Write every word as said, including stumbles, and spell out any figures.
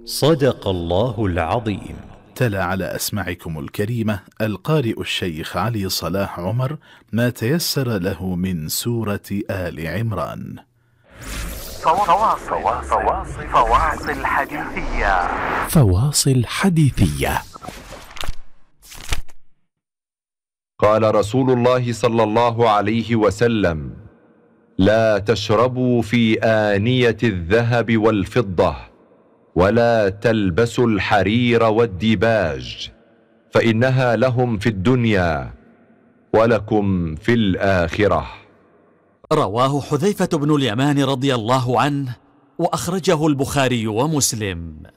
صدق الله العظيم. تلا على أسماعكم الكريمة القارئ الشيخ علي صلاح عمر ما تيسر له من سورة آل عمران. فواصل فواصل فواصل حديثية فواصل حديثية. قال رسول الله صلى الله عليه وسلم: لا تشربوا في آنية الذهب والفضة، ولا تلبسوا الحرير والديباج، فإنها لهم في الدنيا ولكم في الآخرة. رواه حذيفة بن اليمان رضي الله عنه، وأخرجه البخاري ومسلم.